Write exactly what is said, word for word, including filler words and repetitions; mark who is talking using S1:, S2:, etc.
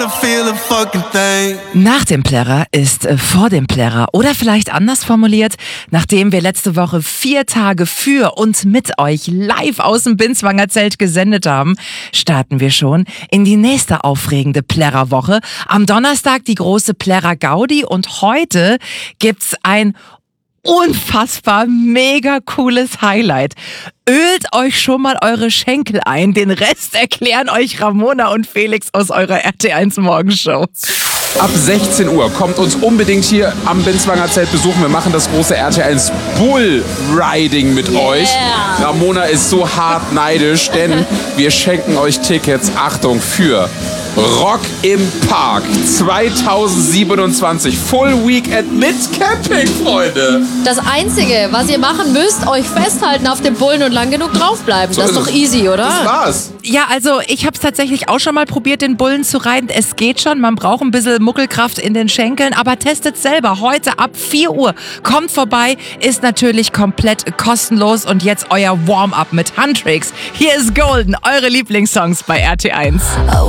S1: Nach dem Plärrer ist äh, vor dem Plärrer. Oder vielleicht anders formuliert, nachdem wir letzte Woche vier Tage für und mit euch live aus dem Binswanger Zelt gesendet haben, starten wir schon in die nächste aufregende Plärrerwoche. Am Donnerstag die große Plärrer-Gaudi und heute gibt's ein unfassbar mega cooles Highlight. Ölt euch schon mal eure Schenkel ein. Den Rest erklären euch Ramona und Felix aus eurer R T eins Morgenshow.
S2: Ab sechzehn Uhr kommt uns unbedingt hier am Binswanger Zelt besuchen. Wir machen das große R T eins Bull Riding mit yeah. euch. Ramona ist so hart neidisch, denn wir schenken euch Tickets, Achtung, für Rock im Park zweitausendsiebenundzwanzig. Full Weekend mit Camping, Freunde.
S3: Das Einzige, was ihr machen müsst, euch festhalten auf dem Bullen und lang genug draufbleiben. So das ist doch easy, oder?
S2: Das war's.
S1: Ja, also ich habe es tatsächlich auch schon mal probiert, den Bullen zu reiten. Es geht schon, man braucht ein bisschen Muckelkraft in den Schenkeln, aber testet selber. Heute ab vier Uhr. Kommt vorbei, ist natürlich komplett kostenlos. Und jetzt euer Warm-up mit Huntrix. Hier ist Golden, eure Lieblingssongs bei R T eins.
S4: Oh,